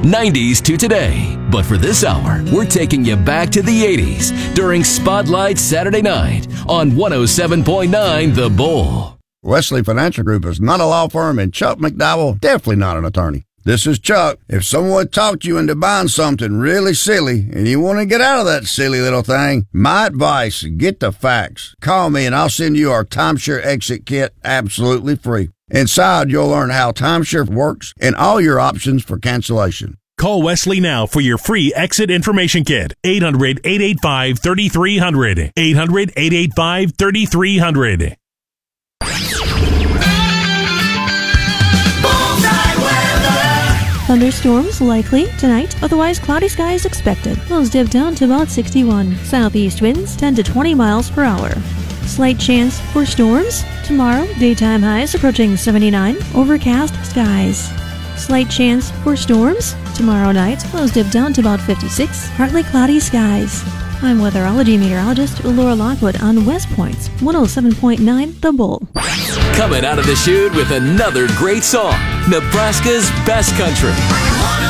90s to today. But for this hour, we're taking you back to the 80s during Spotlight Saturday night on 107.9 The Bull. Wesley Financial Group is not a law firm, and Chuck McDowell definitely not an attorney. This is Chuck. If someone talked you into buying something really silly and you want to get out of that silly little thing, my advice, get the facts. Call me and I'll send you our timeshare exit kit absolutely free. Inside, you'll learn how timeshare works and all your options for cancellation. Call Wesley now for your free exit information kit. 800-885-3300. 800-885-3300. Thunderstorms likely tonight, otherwise cloudy skies expected. Lows dip down to about 61. Southeast winds 10 to 20 miles per hour. Slight chance for storms. Tomorrow, daytime highs approaching 79. Overcast skies. Slight chance for storms. Tomorrow night, lows dip down to about 56. Partly cloudy skies. I'm weatherology meteorologist Laura Lockwood on West Point's 107.9 The Bull. Coming out of the chute with another great song, Nebraska's Best Country.